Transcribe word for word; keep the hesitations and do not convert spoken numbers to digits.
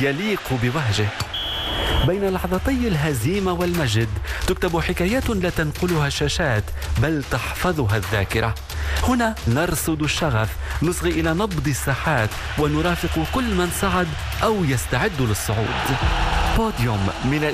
يليق بوهجه. بين لحظتي الهزيمة والمجد تكتب حكايات لا تنقلها الشاشات بل تحفظها الذاكرة. هنا نرصد الشغف، نصغي إلى نبض الساحات، ونرافق كل من صعد أو يستعد للصعود. بوديوم من